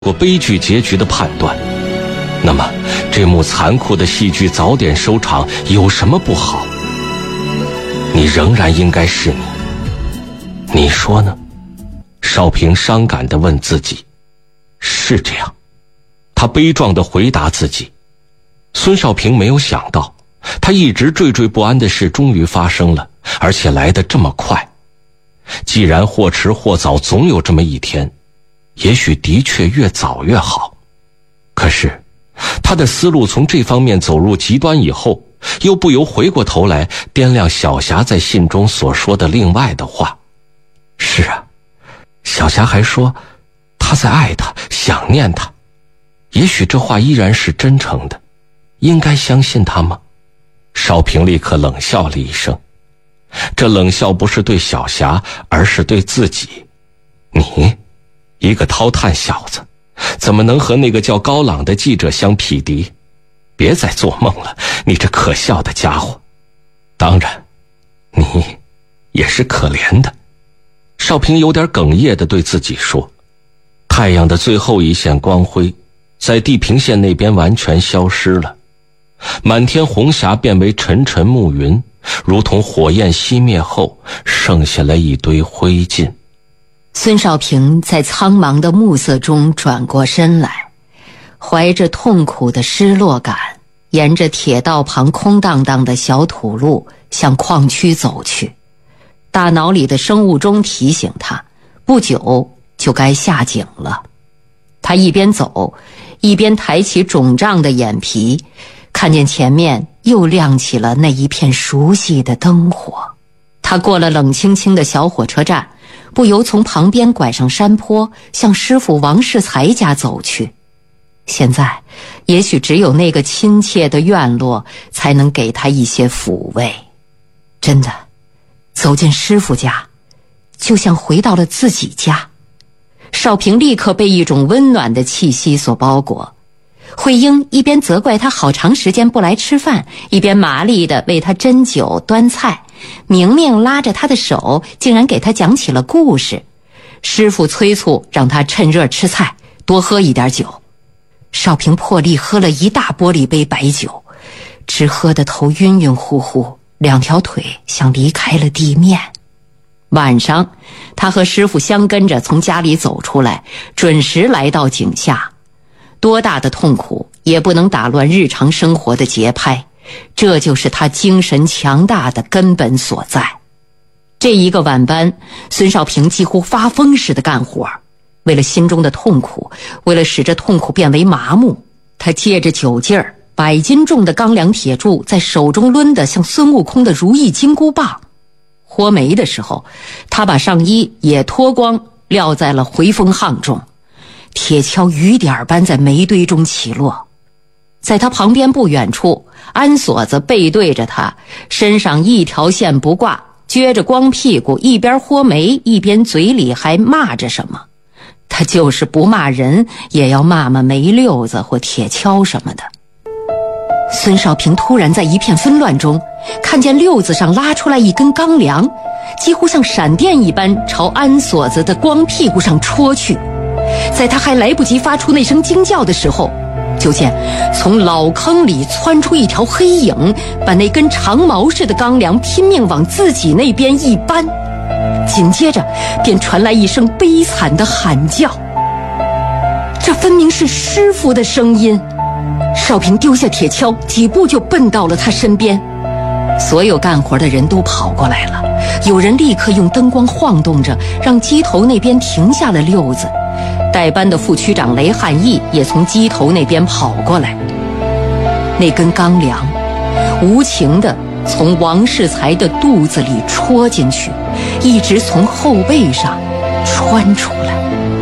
过悲剧结局的判断，那么这幕残酷的戏剧早点收场有什么不好？你仍然应该是你，你说呢？少平伤感地问自己。是这样，他悲壮地回答自己。孙少平没有想到，他一直惴惴不安的事终于发生了，而且来得这么快。既然或迟或早总有这么一天，也许的确越早越好。可是他的思路从这方面走入极端以后，又不由回过头来掂量小霞在信中所说的另外的话。是啊，小霞还说他在爱他，想念他。也许这话依然是真诚的，应该相信他吗？少平立刻冷笑了一声，这冷笑不是对小霞，而是对自己。你一个掏炭小子，怎么能和那个叫高朗的记者相匹敌？别再做梦了，你这可笑的家伙。当然，你也是可怜的。少平有点哽咽地对自己说。太阳的最后一线光辉在地平线那边完全消失了，满天红霞变为沉沉暮云，如同火焰熄灭后剩下了一堆灰烬。 孙少平在苍茫的暮色中转过身来，怀着痛苦的失落感，沿着铁道旁空荡荡的小土路向矿区走去。大脑里的生物钟提醒他，不久就该下井了。他一边走，一边抬起肿胀的眼皮，看见前面又亮起了那一片熟悉的灯火。他过了冷清清的小火车站，不由从旁边拐上山坡，向师傅王世才家走去。现在也许只有那个亲切的院落才能给他一些抚慰。真的，走进师傅家就像回到了自己家。少平立刻被一种温暖的气息所包裹。慧英一边责怪他好长时间不来吃饭，一边麻利地为他斟酒端菜。明明拉着他的手，竟然给他讲起了故事。师傅催促让他趁热吃菜，多喝一点酒。少平破例喝了一大玻璃杯白酒，只喝得头晕晕乎乎，两条腿像离开了地面。晚上，他和师傅相跟着从家里走出来，准时来到井下。多大的痛苦也不能打乱日常生活的节拍，这就是他精神强大的根本所在。这一个晚班，孙少平几乎发疯似的干活。为了心中的痛苦，为了使这痛苦变为麻木，他借着酒劲儿，100斤重的钢梁铁柱在手中抡得像孙悟空的如意金箍棒。豁煤的时候，他把上衣也脱光，撂在了回风巷中。铁锹雨点般在煤堆中起落。在他旁边不远处，安锁子背对着他，身上一条线不挂，撅着光屁股，一边豁煤一边嘴里还骂着什么。他就是不骂人，也要骂煤溜子或铁锹什么的。孙少平突然在一片纷乱中看见溜子上拉出来一根钢梁，几乎像闪电一般朝安锁子的光屁股上戳去。在他还来不及发出那声惊叫的时候，就见从老坑里窜出一条黑影，把那根长矛似的钢梁拼命往自己那边一搬。紧接着便传来一声悲惨的喊叫，这分明是师傅的声音。少平丢下铁锹，几步就奔到了他身边。所有干活的人都跑过来了，有人立刻用灯光晃动着，让机头那边停下了溜子。代班的副区长雷汉义也从机头那边跑过来。那根钢梁无情地从王世才的肚子里戳进去，一直从后背上穿出来。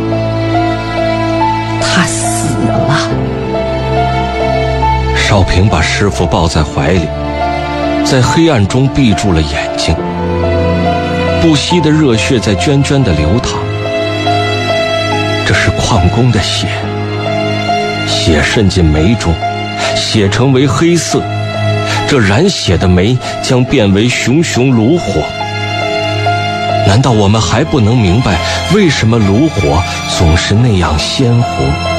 他死了。 少平把师傅抱在怀里，在黑暗中闭住了眼睛。不息的热血在涓涓地流淌。这是矿工的血，血渗进煤中，血成为黑色，这染血的煤将变为熊熊炉火。 难道我们还不能明白，为什么炉火总是那样鲜红？